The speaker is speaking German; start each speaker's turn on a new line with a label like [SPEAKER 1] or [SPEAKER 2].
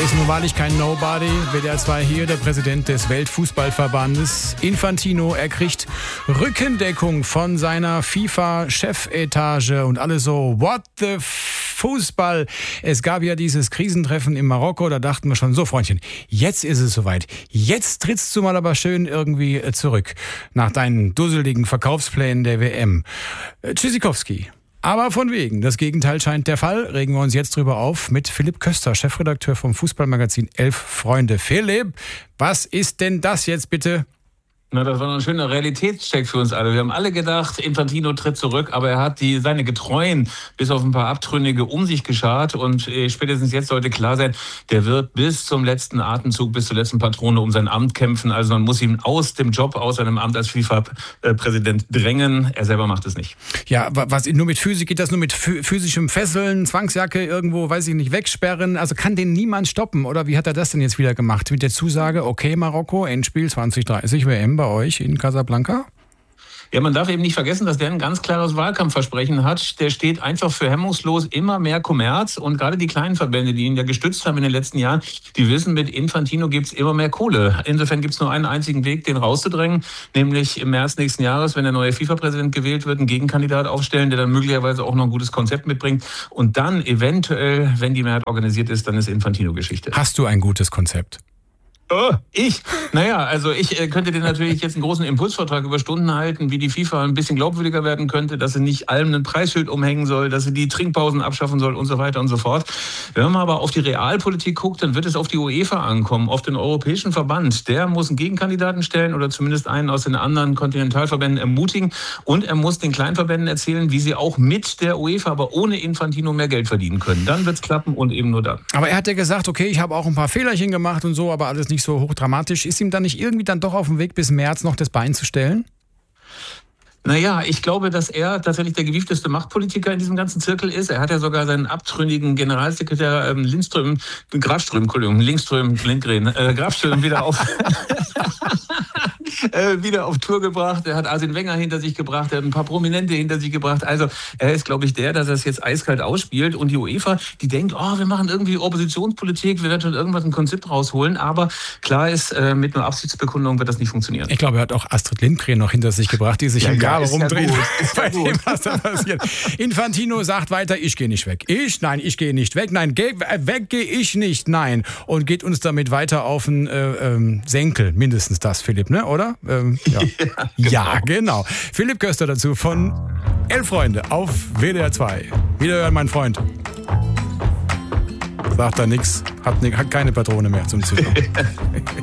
[SPEAKER 1] ist nun wahrlich kein Nobody. WDR 2 hier, der Präsident des Weltfußballverbandes Infantino. Er kriegt Rückendeckung von seiner FIFA-Chefetage und alle so, what the Fußball. Es gab ja dieses Krisentreffen in Marokko, da dachten wir schon, so Freundchen, jetzt ist es soweit. Jetzt trittst du mal aber schön irgendwie zurück nach deinen dusseligen Verkaufsplänen der WM. Tschüssikowski. Aber von wegen. Das Gegenteil scheint der Fall. Regen wir uns jetzt drüber auf mit Philipp Köster, Chefredakteur vom Fußballmagazin 11 Freunde. Philipp, was ist denn das jetzt bitte?
[SPEAKER 2] Na, das war noch ein schöner Realitätscheck für uns alle. Wir haben alle gedacht, Infantino tritt zurück, aber er hat seine Getreuen bis auf ein paar Abtrünnige um sich geschart und spätestens jetzt sollte klar sein, der wird bis zum letzten Atemzug, bis zur letzten Patrone um sein Amt kämpfen. Also man muss ihn aus dem Job, aus seinem Amt als FIFA-Präsident drängen. Er selber macht es nicht.
[SPEAKER 1] Ja, was nur mit Physik geht das nur mit physischem Fesseln, Zwangsjacke irgendwo, weiß ich nicht, wegsperren. Also kann den niemand stoppen oder wie hat er das denn jetzt wieder gemacht? Mit der Zusage, okay Marokko, Endspiel 2030 WM bei euch in Casablanca?
[SPEAKER 2] Ja, man darf eben nicht vergessen, dass der ein ganz klares Wahlkampfversprechen hat. Der steht einfach für hemmungslos immer mehr Kommerz. Und gerade die kleinen Verbände, die ihn ja gestützt haben in den letzten Jahren, die wissen, mit Infantino gibt es immer mehr Kohle. Insofern gibt es nur einen einzigen Weg, den rauszudrängen, nämlich im März nächsten Jahres, wenn der neue FIFA-Präsident gewählt wird, einen Gegenkandidat aufstellen, der dann möglicherweise auch noch ein gutes Konzept mitbringt. Und dann eventuell, wenn die Mehrheit organisiert ist, dann ist Infantino Geschichte.
[SPEAKER 1] Hast du ein gutes Konzept?
[SPEAKER 2] Ich? Naja, also ich könnte dir natürlich jetzt einen großen Impulsvortrag über Stunden halten, wie die FIFA ein bisschen glaubwürdiger werden könnte, dass sie nicht allem ein Preisschild umhängen soll, dass sie die Trinkpausen abschaffen soll und so weiter und so fort. Wenn man aber auf die Realpolitik guckt, dann wird es auf die UEFA ankommen, auf den Europäischen Verband. Der muss einen Gegenkandidaten stellen oder zumindest einen aus den anderen Kontinentalverbänden ermutigen und er muss den Kleinverbänden erzählen, wie sie auch mit der UEFA, aber ohne Infantino mehr Geld verdienen können. Dann wird's klappen und eben nur dann.
[SPEAKER 1] Aber er hat ja gesagt, okay, ich habe auch ein paar Fehlerchen gemacht und so, aber alles nicht so hochdramatisch. Ist ihm dann nicht irgendwie dann doch auf dem Weg bis März noch das Bein zu stellen?
[SPEAKER 2] Naja, ich glaube, dass er tatsächlich der gewiefteste Machtpolitiker in diesem ganzen Zirkel ist. Er hat ja sogar seinen abtrünnigen Generalsekretär Grafström wieder auf Tour gebracht. Er hat Arsene Wenger hinter sich gebracht, er hat ein paar Prominente hinter sich gebracht. Also er ist, glaube ich, dass er es jetzt eiskalt ausspielt. Und die UEFA, die denkt, wir machen irgendwie Oppositionspolitik, wir werden schon irgendwas ein Konzept rausholen. Aber klar ist, mit einer Absichtsbekundung wird das nicht funktionieren.
[SPEAKER 1] Ich glaube, er hat auch Astrid Lindgren noch hinter sich gebracht, die sich im Grabe rumdreht.
[SPEAKER 2] Bei dem,
[SPEAKER 1] was da passiert. Infantino sagt weiter, ich gehe nicht weg. Ich gehe nicht weg. Nein, weg gehe ich nicht. Nein. Und geht uns damit weiter auf den Senkel. Mindestens das, Philipp, ne? Oder? Ja, genau. Philipp Köster dazu von 11 Freunde auf WDR 2. Wiederhören, mein Freund. Sagt da nichts, hat keine Patrone mehr zum Zügen.